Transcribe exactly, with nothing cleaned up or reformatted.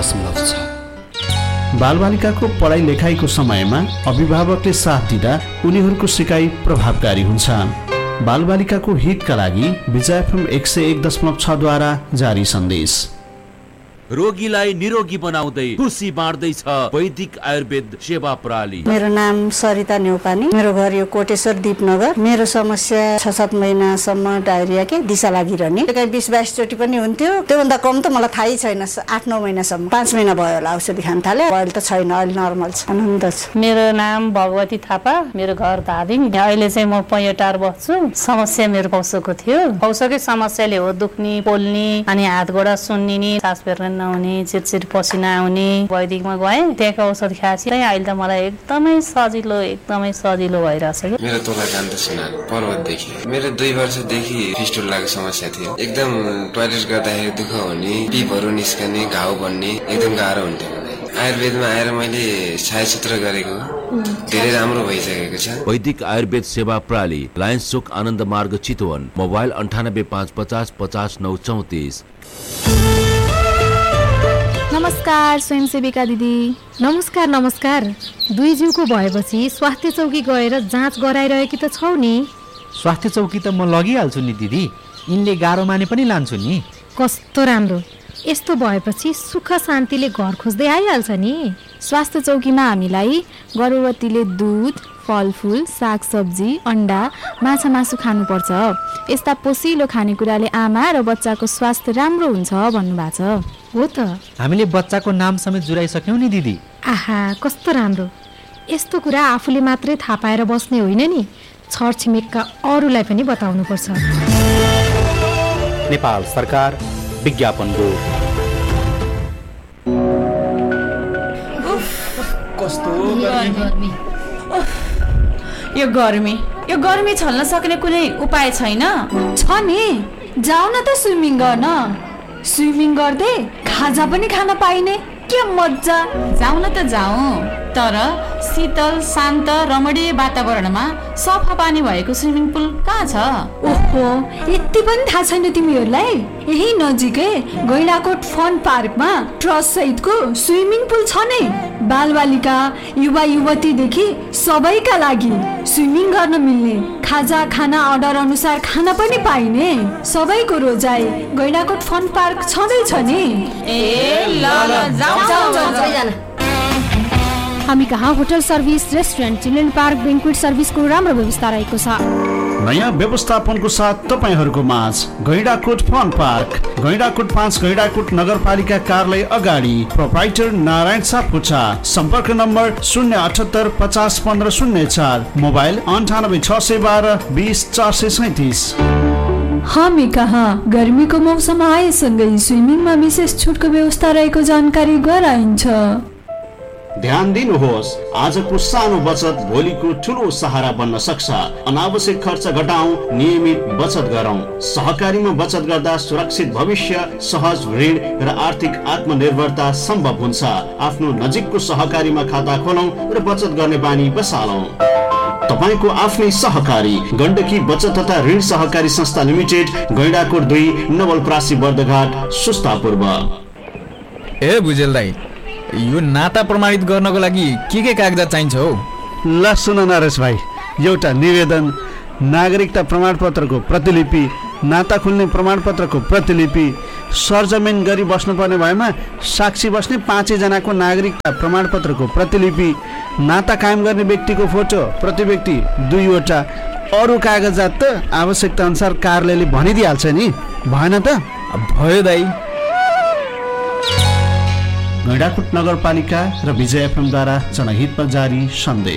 दशमलव छ। बालबालिकाको पढाइ लेखाइको समयमा अभिभावकले साथ दिँदा उनीहरूको सिकाइ प्रभावकारी हुन्छ। बालबालिकाको हितका लागि विजय एफएम एक सय एक दशमलव छ द्वारा जारी सन्देश। रोगीलाई निरोगी बनाउँदै खुसी बाँड्दैछ वैदिक आयुर्वेद सेवा प्रणाली। मेरो नाम सरिता न्यौपानी, मेरो घर यो कोटेश्वर दीपनगर। मेरो समस्या छ सात महिनासम्म डायरिया के दिशा लागिरहने, कहीँ बिस बाइस चोटि पनि हुन्थ्यो। त्योभन्दा कम त मलाई थाहै छैन। आठ नौ महिनासम्म, पाँच महिना भयो होला औषधि खान थाले। अहिले त छैन, अहिले नर्मल छ, आनन्द छ। मेरो नाम भगवती थापा, मेरो घर धादिङ। अहिले चाहिँ म पैँटार बस्छु। समस्या मेरो पौसोको थियो। पौसोकै समस्याले हो दुख्ने, पोल्ने, अनि हात गोडा सुन्निने, सास फेर्न नहुने, चिरचिर पसिना आउने। वैदिकमा गएँ, त्यहाँको औषध खाएपछि अहिले त मलाई एकदमै सजिलो एकदमै सजिलो भइरहेछ। मेरो तोला कान्त सुनार पर्वतदेखि मेरो दुई वर्षदेखि फिस्टुलाको समस्या थियो। एकदम टोयलेट गर्दाखेरि दुःख हुने, पिपहरू निस्कने, घाउ बन्ने एकदम गाह्रो हुन्थ्यो। आयुर्वेदमा आएर मैले छायाचित्र गरेको धेरै राम्रो भइसकेको छ। वैदिक आयुर्वेद सेवा प्रणाली, लायन्स चोक, आनन्द मार्ग, चितवन। मोबाइल अन्ठानब्बे पाँच पचास पचास नौ चौतिस। नमस्कार स्वयंसेविका दिदी। नमस्कार नमस्कार। दुई जिउको भएपछि स्वास्थ्य चौकी गएर जाँच गराइरहेकी त छौ नि? स्वास्थ्य चौकी त म लगिहाल्छु नि दिदी, यिनले गाह्रो माने पनि लान्छु नि। कस्तो राम्रो। यस्तो भएपछि सुख शान्तिले घर खोज्दै आइहाल्छ नि। स्वास्थ्य चौकीमा हामीलाई गर्भवतीले दुध, फलफुल, सागसब्जी, अन्डा, माछा मासु खानुपर्छ। यस्ता पोसिलो खानेकुराले आमा र बच्चाको स्वास्थ्य राम्रो हुन्छ भन्नुभएको छ। हो त, हामीले बच्चाको नाम समेत जुराइसक्यौँ नि दिदी। आहा, कस्तो राम्रो। यस्तो कुरा आफूले मात्रै थाहा पाएर बस्ने होइन नि, छरछिमेकका अरूलाई पनि बताउनुपर्छ। नेपाल सरकार विज्ञापन बोर्ड। कस्तो गर्मी। यो गर्मी यो गर्मी छल्न सक्ने कुनै उपाय छैन? छ नि, जाऊ न त स्विमिङ गर्न। स्विमिङ गर्दै खाजा पनि खान पाइने, के मजा। जाऊ न त जाऊ, तर शीतल शान्त रमणीय वातावरणमा सफा पानी भएको स्विमिङ पुल कहाँ छ? ओहो, यति पनि थाहा छैन तिमीहरूलाई? यही नजिकै गैंडाकोट फन पार्कमा ट्रस्ट सहितको स्विमिङ पुल छ नै। बालबालिका, युवा युवतीदेखि सबैका लागि स्विमिङ गर्न मिल्ने, खाजा खाना अर्डर अनुसार खाना पनि पाइने, सबैको रोजाइ गैंडाकोट फन पार्क छँदैछ नि। ए ल ल जाऊ जाऊ। हामी कहाँ hotel service, restaurant, children park, बेन्क्वेट सर्भिसको राम्रो व्यवस्था रहेको छ। नयाँ व्यवस्थापनको साथ तपाईहरूको माझ गैंडाकोट फन पार्क, गैंडाकोट पाँच, गैंडाकोट नगरपालिका कार्यालय अगाडि। प्रोप्राइटर नारायण सापकोटा। सम्पर्क नम्बर शून्य अठहत्तर पचास पन्ध्र शून्य चार। मोबाइल अन्ठानब्बे छ सय बाह्र बिस चार सय सैतिस। हामी कहाँ गर्मीको मौसम आएसँगै स्विमिङमा विशेष छुटको व्यवस्था रहेको जानकारी गराइन्छ। ध्यान दिनुहोस्, आजको सानो बचत भोलिको ठुलो सहारा बन्न सक्छ। अनावश्यक खर्च घटाउँ, नियमित बचत गरौँ। सहकारीमा बचत गर्दा सुरक्षित भविष्य, सहज ऋण र आर्थिक आत्मनिर्भरता सम्भव हुन्छ। आफ्नो नजिकको सहकारीमा खाता खोलौँ र बचत गर्ने बानी बसालौँ। तपाईको आफ्नै सहकारी गण्डकी बचत तथा ऋण सहकारी संस्था लिमिटेड, गैंडाकोट दुई, नवलपरासी, बर्दघाट, सुस्ता पूर्व। ए भुजेल दाइ, यो नाता प्रमाणित गर्नको लागि के के कागजात चाहिन्छ हो? ल सुन नरेश भाइ, एउटा निवेदन, नागरिकता प्रमाणपत्रको प्रतिलिपि, नाता खुल्ने प्रमाणपत्रको प्रतिलिपि, सरजमिन गरी बस्नुपर्ने भएमा साक्षी बस्ने पाँचैजनाको नागरिकता प्रमाणपत्रको प्रतिलिपि, नाता कायम गर्ने व्यक्तिको फोटो प्रति व्यक्ति दुईवटा। अरू कागजात त आवश्यकता अनुसार कार्यालयले भनिदिइहाल्छ नि, भएन त? भयो दाइ। गैंडाकोट नगरपालिका र विजय एफएमद्वारा जनहितमा जारी सन्देश।